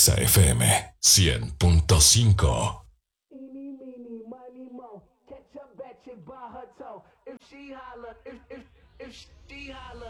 Exa FM 100.5. Eeny, meeny, miny, mo. Catch a bat by her toe. If she holler, if she holler.